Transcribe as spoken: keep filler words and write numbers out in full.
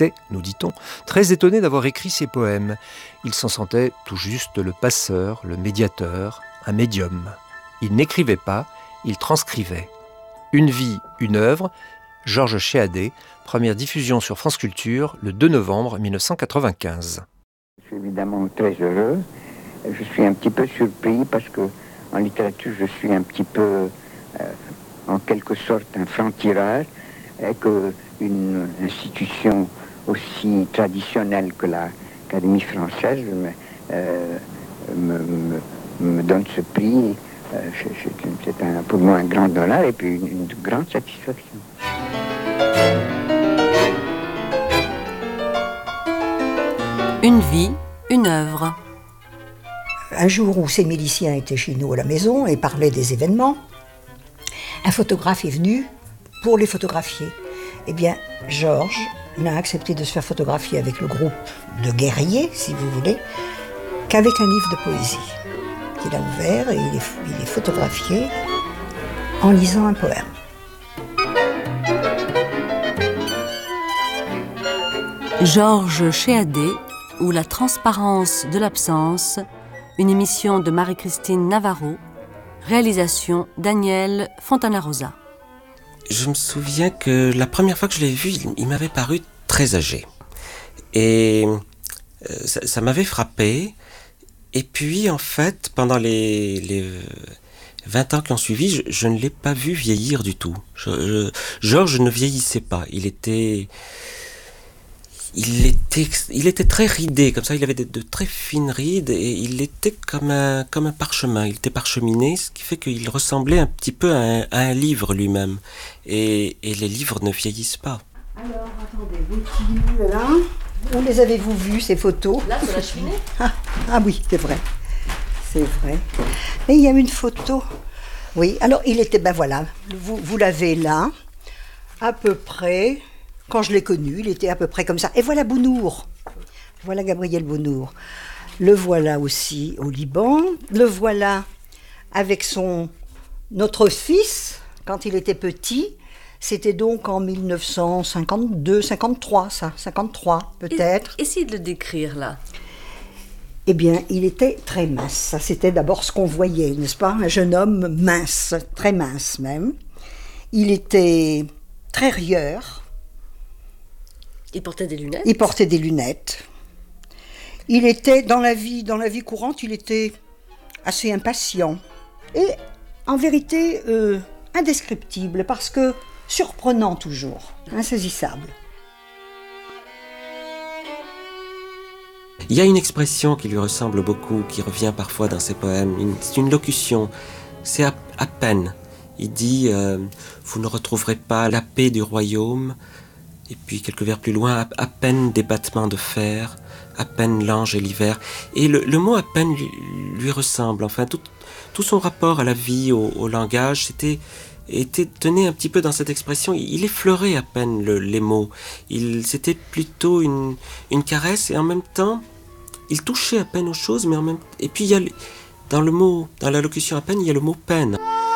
était, nous dit-on, très étonné d'avoir écrit ces poèmes. Il s'en sentait tout juste le passeur, le médiateur, un médium. Il n'écrivait pas, il transcrivait. Une vie, une œuvre, Georges Chéadet, première diffusion sur France Culture le deux novembre mille neuf cent quatre-vingt-quinze. Je suis évidemment très heureux. Je suis un petit peu surpris parce que en littérature, je suis un petit peu, euh, en quelque sorte, un franc-tireur, et qu'une institution aussi traditionnelle que l'Académie française me, euh, me, me, me donne ce prix. Euh, c'est un, pour moi un grand honneur et puis une, une grande satisfaction. Une vie, une œuvre. Un jour où ces miliciens étaient chez nous à la maison et parlaient des événements, un photographe est venu pour les photographier. Eh bien, Georges n'a accepté de se faire photographier avec le groupe de guerriers, si vous voulez, qu'avec un livre de poésie qu'il a ouvert et il est, il est photographié en lisant un poème. Georges Chéadet ou La transparence de l'absence, une émission de Marie-Christine Navarro, réalisation Daniel Fontana-Rosa. Je me souviens que la première fois que je l'ai vu, il, il m'avait paru très âgé. Et euh, ça, ça m'avait frappé. Et puis, en fait, pendant les, les vingt ans qui ont suivi, je, je ne l'ai pas vu vieillir du tout. Je, je, Georges ne vieillissait pas. Il était... Il était, il était très ridé, comme ça, il avait de, de très fines rides et il était comme un, comme un parchemin, il était parcheminé, ce qui fait qu'il ressemblait un petit peu à un, à un livre lui-même. Et, et les livres ne vieillissent pas. Alors, attendez, vos films là, où les avez-vous vus, ces photos? Là, sur la cheminée. ah, ah oui, c'est vrai, c'est vrai. Et il y a une photo, oui, alors il était, ben voilà, vous, vous l'avez là, à peu près... Quand je l'ai connu, il était à peu près comme ça. Et voilà Bounour. Voilà Gabriel Bounour. Le voilà aussi au Liban. Le voilà avec son notre fils, quand il était petit. C'était donc en mille neuf cent cinquante-deux, cinquante-trois, ça. cinquante-trois, peut-être. Essayez de le décrire, là. Eh bien, il était très mince. Ça, c'était d'abord ce qu'on voyait, n'est-ce pas? Un jeune homme mince, très mince même. Il était très rieur. Il portait des lunettes. Il portait des lunettes. Il était, dans la vie, dans la vie courante, il était assez impatient. Et, en vérité, euh, indescriptible, parce que surprenant toujours, insaisissable. Il y a une expression qui lui ressemble beaucoup, qui revient parfois dans ses poèmes. Une, c'est une locution. C'est à, à peine. Il dit euh, « Vous ne retrouverez pas la paix du royaume ». Et puis quelques vers plus loin, à, à peine des battements de fer, à peine l'ange et l'hiver. Et le, le mot à peine lui, lui ressemble. Enfin, tout, tout son rapport à la vie, au, au langage, c'était, était tenait un petit peu dans cette expression. Il, il effleurait à peine le, les mots. Il, c'était plutôt une, une caresse et en même temps, il touchait à peine aux choses, mais en même et puis il y a dans le mot, dans la locution à peine, il y a le mot peine.